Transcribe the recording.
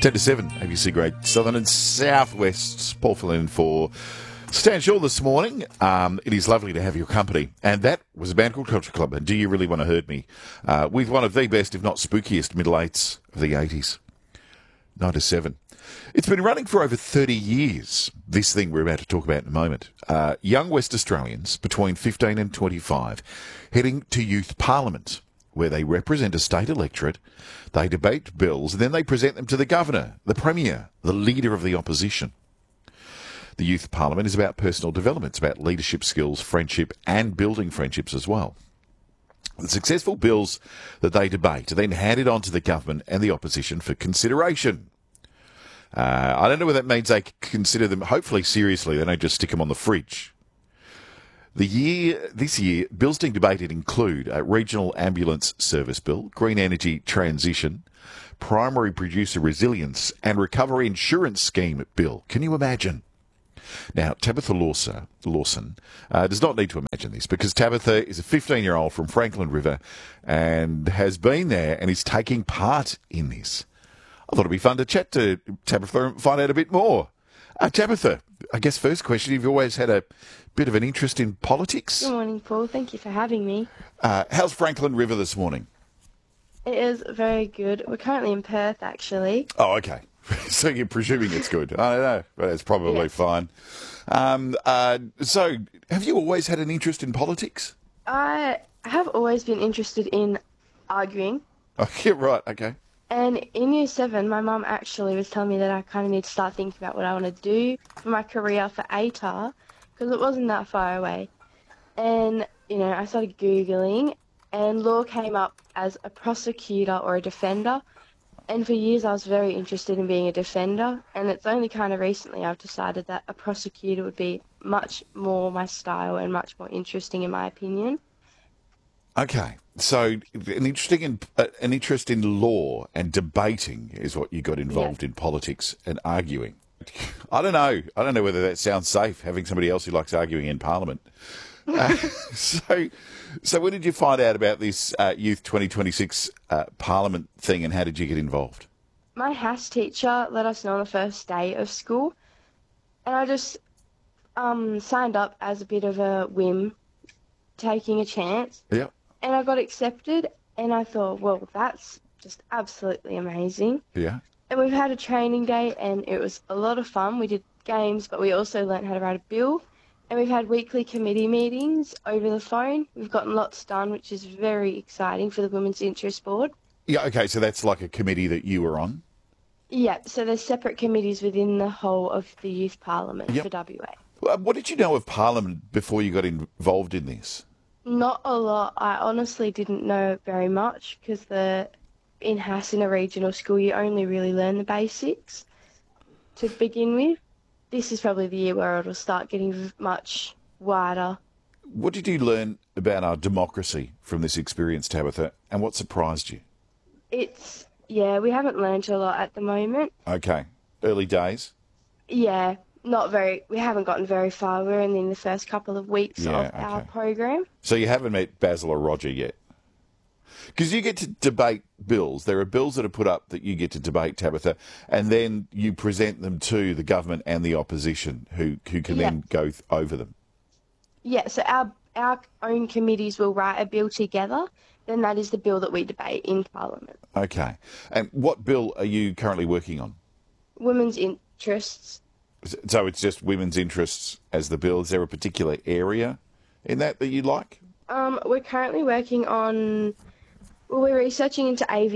10 to 7, ABC Great Southern and Southwest. Paul filling in for Stan Shaw this morning. It is lovely to have your company. And that was a band called Culture Club. And Do You Really Want to Hurt Me? With one of the best, if not spookiest, middle eights of the 80s. 9 to 7. It's been running for over 30 years, this thing we're about to talk about in a moment. Young West Australians between 15 and 25 heading to youth parliament, where they represent a state electorate, they debate bills, and then they present them to the governor, the premier, the leader of the opposition. The youth parliament is about personal development. It's about leadership skills, friendship, and building friendships as well. The successful bills that they debate are then handed on to the government and the opposition for consideration. I don't know whether that means they consider them, hopefully, seriously. They don't just stick them on the fridge. This year, bills being debated include a Regional Ambulance Service Bill, Green Energy Transition, Primary Producer Resilience, and Recovery Insurance Scheme Bill. Can you imagine? Now, Tabitha Lawson does not need to imagine this, because Tabitha is a 15-year-old from Franklin River and has been there and is taking part in this. I thought it'd be fun to chat to Tabitha and find out a bit more. Tabitha, I guess first question, you've always had a bit of an interest in politics? Good morning, Paul. Thank you for having me. How's Franklin River this morning? It is very good. We're currently in Perth, actually. Oh, okay. So you're presuming it's good. I don't know, but it's probably fine. So have you always had an interest in politics? I have always been interested in arguing. Okay, right, okay. And in Year 7, my mum actually was telling me that I kind of need to start thinking about what I want to do for my career for ATAR, because it wasn't that far away. And, I started Googling, and law came up as a prosecutor or a defender. And for years I was very interested in being a defender, and it's only kind of recently I've decided that a prosecutor would be much more my style and much more interesting in my opinion. Okay, so an interest in law and debating is what you got involved in politics and arguing. I don't know whether that sounds safe, having somebody else who likes arguing in Parliament. So when did you find out about this Youth 2026 Parliament thing, and how did you get involved? My house teacher let us know on the first day of school, and I just signed up as a bit of a whim, taking a chance. Yeah. And I got accepted, and I thought, well, that's just absolutely amazing. Yeah. And we've had a training day, and it was a lot of fun. We did games, but we also learned how to write a bill. And we've had weekly committee meetings over the phone. We've gotten lots done, which is very exciting for the Women's Interest Board. Yeah, okay, so that's like a committee that you were on? Yeah, so there's separate committees within the whole of the Youth Parliament for WA. What did you know of Parliament before you got involved in this? Not a lot. I honestly didn't know very much, because in a regional school, you only really learn the basics to begin with. This is probably the year where it'll start getting much wider. What did you learn about our democracy from this experience, Tabitha, and what surprised you? We haven't learned a lot at the moment. Okay. Early days? Yeah, we haven't gotten very far. We're only in the first couple of weeks of our program. So you haven't met Basil or Roger yet? Because you get to debate bills. There are bills that are put up that you get to debate, Tabitha, and then you present them to the government and the opposition, who can then go over them. Yeah, so our own committees will write a bill together. Then that is the bill that we debate in Parliament. Okay. And what bill are you currently working on? Women's interests. So it's just women's interests as the bill. Is there a particular area in that you like? We're currently working on... Well, we're researching into